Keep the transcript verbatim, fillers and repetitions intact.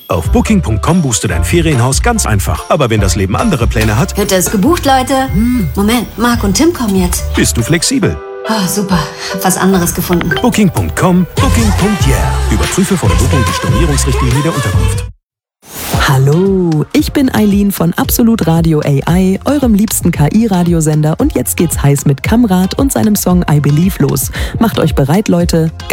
Auf Booking Punkt com buchst du dein Ferienhaus ganz einfach. Aber wenn das Leben andere Pläne hat, Hütte ist gebucht, Leute. Hm, Moment, Marc und Tim kommen jetzt. bist du flexibel. Oh, super, hab was anderes gefunden. Booking Punkt com, Booking Punkt yeah. Überprüfe vor der Buchung die Stornierungsrichtlinie der Unterkunft. Hallo, ich bin Eileen von Absolut Radio A I, eurem liebsten K I-Radiosender, und jetzt geht's heiß mit Kamrat und seinem Song I Believe los. Macht euch bereit, Leute.